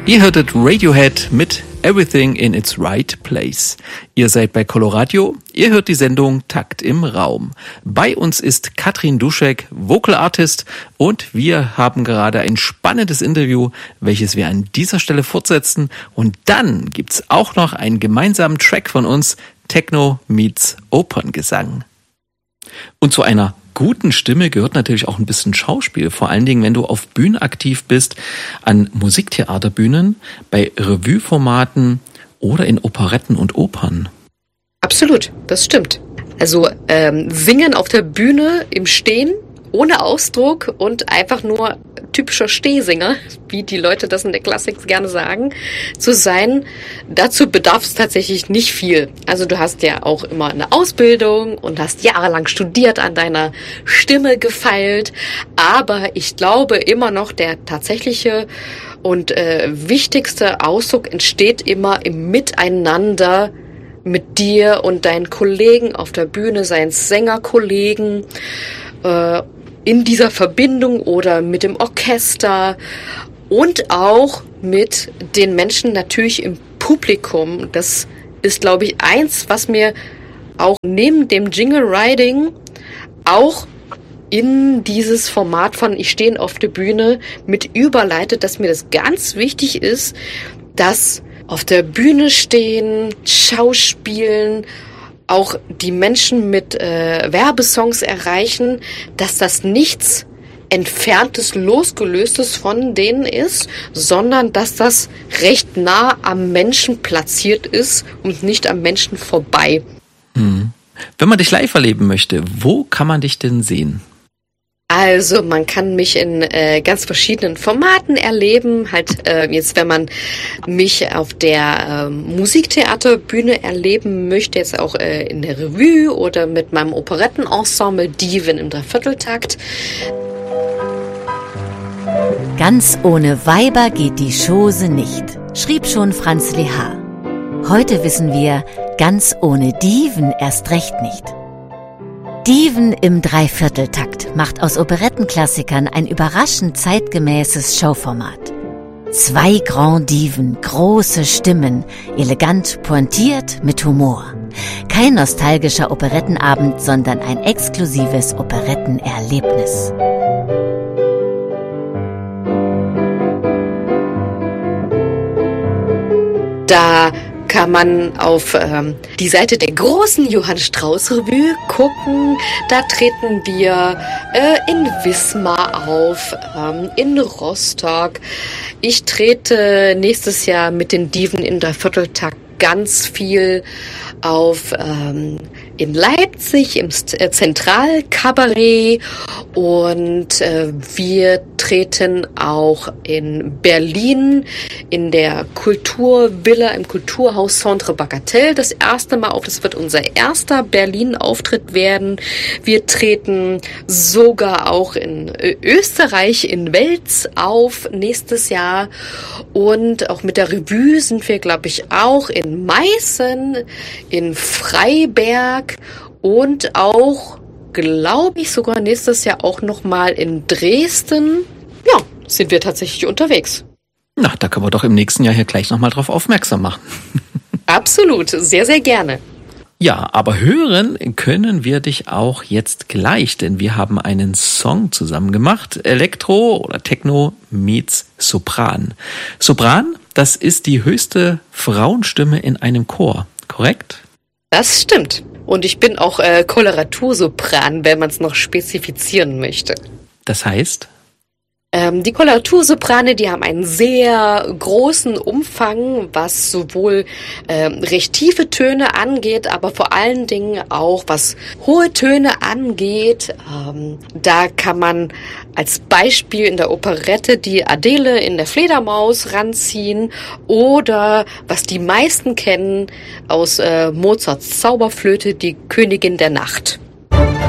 Ihr hörtet Radiohead mit Everything in its Right Place. Ihr seid bei Coloradio, ihr hört die Sendung Takt im Raum. Bei uns ist Katrin Duschek, Vocal Artist, und wir haben gerade ein spannendes Interview, welches wir an dieser Stelle fortsetzen. Und dann gibt's auch noch einen gemeinsamen Track von uns, Techno meets Operngesang. Und zu einer guten Stimme gehört natürlich auch ein bisschen Schauspiel, vor allen Dingen, wenn du auf Bühnen aktiv bist, an Musiktheaterbühnen, bei Revueformaten oder in Operetten und Opern. Absolut, das stimmt. Also singen auf der Bühne im Stehen, ohne Ausdruck und einfach nur typischer Stehsinger, wie die Leute das in der Klassik gerne sagen, zu sein, dazu bedarf es tatsächlich nicht viel. Also du hast ja auch immer eine Ausbildung und hast jahrelang studiert, an deiner Stimme gefeilt, aber ich glaube immer noch, der tatsächliche und wichtigste Ausdruck entsteht immer im Miteinander mit dir und deinen Kollegen auf der Bühne, seien es Sängerkollegen, in dieser Verbindung oder mit dem Orchester und auch mit den Menschen natürlich im Publikum. Das ist, glaube ich, eins, was mir auch neben dem Jingle Riding auch in dieses Format von Ich stehe auf der Bühne mit überleitet, dass mir das ganz wichtig ist, dass auf der Bühne stehen, Schauspielen, auch die Menschen mit Werbesongs erreichen, dass das nichts Entferntes, Losgelöstes von denen ist, sondern dass das recht nah am Menschen platziert ist und nicht am Menschen vorbei. Wenn man dich live erleben möchte, wo kann man dich denn sehen? Also man kann mich in ganz verschiedenen Formaten erleben. Halt jetzt, wenn man mich auf der Musiktheaterbühne erleben möchte, jetzt auch in der Revue oder mit meinem Operettenensemble Diven im Dreivierteltakt. Ganz ohne Weiber geht die Chose nicht, schrieb schon Franz Lehár. Heute wissen wir, ganz ohne Diven erst recht nicht. Diven im Dreivierteltakt macht aus Operettenklassikern ein überraschend zeitgemäßes Showformat. 2 Grand Diven, große Stimmen, elegant pointiert mit Humor. Kein nostalgischer Operettenabend, sondern ein exklusives Operettenerlebnis. Da kann man auf die Seite der großen Johann Strauß Revue gucken. Da treten wir in Wismar auf, in Rostock. Ich trete nächstes Jahr mit den Diven im Dreivierteltakt ganz viel auf in Leipzig im Zentralkabarett und wir treten auch in Berlin in der Kulturvilla im Kulturhaus Centre Bagatelle das erste Mal auf. Das wird unser erster Berlin-Auftritt werden. Wir treten sogar auch in Österreich in Wels auf nächstes Jahr und auch mit der Revue sind wir, glaube ich, auch in Meißen, in Freiberg und auch, glaube ich, sogar nächstes Jahr auch nochmal in Dresden. Ja, sind wir tatsächlich unterwegs. Na, da können wir doch im nächsten Jahr hier gleich nochmal drauf aufmerksam machen. Absolut, sehr, sehr gerne. Ja, aber hören können wir dich auch jetzt gleich, denn wir haben einen Song zusammen gemacht. Elektro oder Techno meets Sopran. Sopran, das ist die höchste Frauenstimme in einem Chor, korrekt? Das stimmt. Und ich bin auch Koloratursopran, wenn man es noch spezifizieren möchte. Das heißt? Die Koloratursoprane, die haben einen sehr großen Umfang, was sowohl recht tiefe Töne angeht, aber vor allen Dingen auch was hohe Töne angeht. Da kann man als Beispiel in der Operette die Adele in der Fledermaus ranziehen oder, was die meisten kennen, aus Mozarts Zauberflöte, die Königin der Nacht.